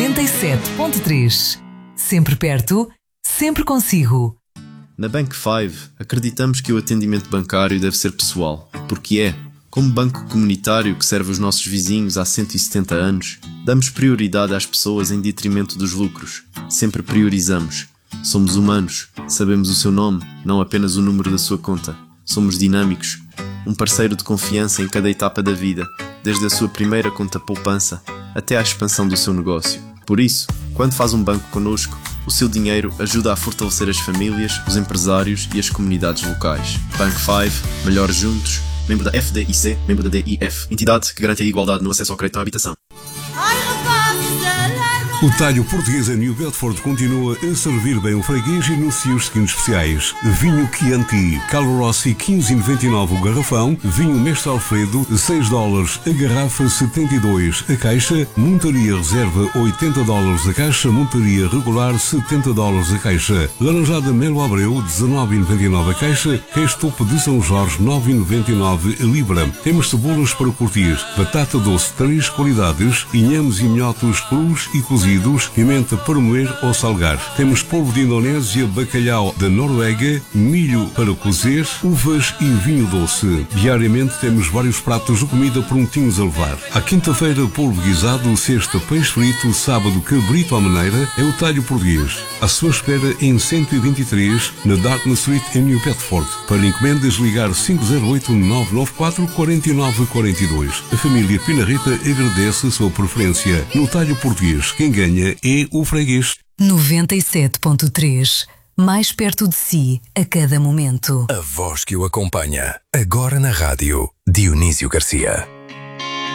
97.3. Sempre perto, sempre consigo. Na Bank 5, acreditamos que o atendimento bancário deve ser pessoal, porque é. Como banco comunitário que serve os nossos vizinhos há 170 anos, damos prioridade às pessoas em detrimento dos lucros. Sempre priorizamos. Somos humanos, sabemos o seu nome, não apenas o número da sua conta. Somos dinâmicos, um parceiro de confiança em cada etapa da vida, desde a sua primeira conta poupança até à expansão do seu negócio. Por isso, quando faz um banco connosco, o seu dinheiro ajuda a fortalecer as famílias, os empresários e as comunidades locais. Bank 5, melhor juntos, membro da FDIC, membro da DIF, entidade que garante a igualdade no acesso ao crédito à habitação. O talho português em New Bedford continua a servir bem o freguês e anuncia os seguintes especiais: vinho Chianti Calorossi 15,99 o garrafão, vinho Mestre Alfredo $6 a garrafa, 72 a caixa, montaria reserva $80 a caixa, montaria regular $70 a caixa, laranjada Melo Abreu 19,99 a caixa, queijo topo de São Jorge 9,99 a libra. Temos cebolas para curtir, batata doce 3 qualidades, inhames e minhotos crus e cozidos, pimenta para moer ou salgar. Temos polvo de Indonésia, bacalhau da Noruega, milho para cozer, uvas e vinho doce. Diariamente temos vários pratos de comida prontinhos a levar. À quinta-feira, polvo guisado, sexta, peixe frito, sábado, cabrito à maneira. É o talho português. À sua espera em 123, na Dartmouth Street, em New Bedford. Para encomendas, ligar 508-994-4942. A família Pinarreta agradece a sua preferência. No talho português, quem ganha é o freguês. 97.3. Mais perto de si a cada momento. A voz que o acompanha. Agora na rádio, Dionísio Garcia.